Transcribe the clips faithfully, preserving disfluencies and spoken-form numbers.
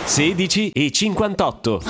sedici e cinquantotto.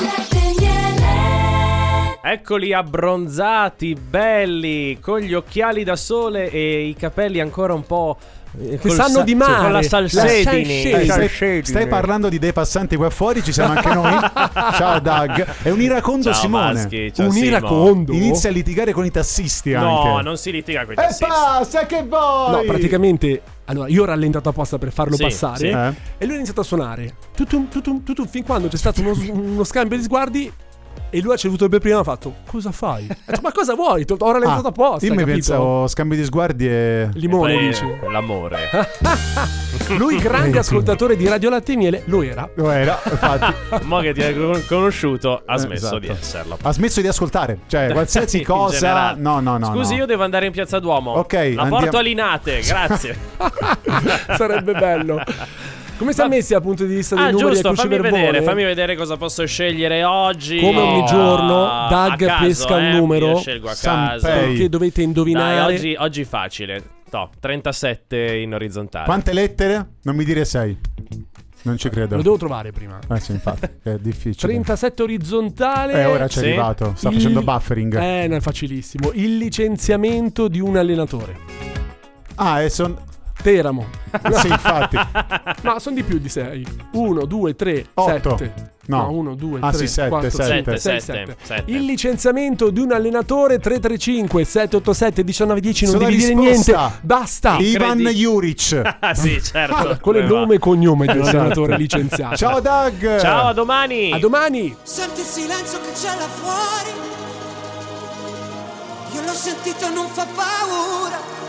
Eccoli abbronzati, belli, con gli occhiali da sole e i capelli ancora un po' che sanno sa- di mare, con la salsedine. La stai, stai parlando di dei passanti qua fuori, ci siamo anche noi. Ciao Doug. È un iracondo. Ciao, Simone Maschi, ciao, un Simo. iracondo inizia a litigare con i tassisti anche. No, non si litiga con i tassisti. E basta, che vuoi? No, praticamente allora io ho rallentato apposta per farlo Sì, passare sì. Eh? e lui ha iniziato a suonare tutum, tutum, tutum, fin quando c'è stato uno, uno scambio di sguardi. E lui ha ceduto per prima, ha fatto: cosa fai? Ho detto, ma cosa vuoi? Ho rallentato Ah, apposta. io mi capito? pensavo scambio di sguardi e Limone, E poi dici. l'amore. Lui grande ascoltatore di Radio Latte e Miele. Lui era. lo era, infatti. Mo che ti ha con- conosciuto ha smesso Esatto. di esserlo. Ha smesso di ascoltare, cioè qualsiasi In cosa. generale. No, no, no. Scusi, no. io devo andare in Piazza Duomo. Ok, La andiamo- porto a Linate, grazie. Sarebbe bello. Come siamo messi dal punto di vista dei Ah, numeri giusto, e fammi cruciverbone? vedere, fammi vedere cosa posso scegliere oggi. Come ogni giorno, Ah, Doug a caso, pesca un eh, numero. Io scelgo a Sanpei. caso. Perché dovete indovinare. Dai, oggi, oggi facile. No, trentasette in orizzontale. Quante lettere? Non mi dire sei. Non ci credo. Lo devo trovare prima. Eh sì, infatti, è difficile. trentasette orizzontale. Eh, ora ci è Sì. arrivato. Sta Il- facendo buffering. Eh, no, è facilissimo. Il licenziamento di un allenatore. Ah, e son... Teramo. Sì, infatti. No, sono di più di sei. uno, due, tre, Otto. sette. No. uno, due, Ah, tre, sì, sette, quattro, sette. cinque, sei, Sette, sette. sette. Il licenziamento di un allenatore tre tre cinque sette otto sette uno nove uno zero. Non Sola devi dire risposta. niente. Basta. Ivan Incredibile. Juric. Ah, sì, certo. Quello è il Come va? nome e cognome di un Esatto. allenatore licenziato. Ciao Doug. Ciao, a domani. A domani. Senti il silenzio che c'è là fuori. Io l'ho sentito e non fa paura.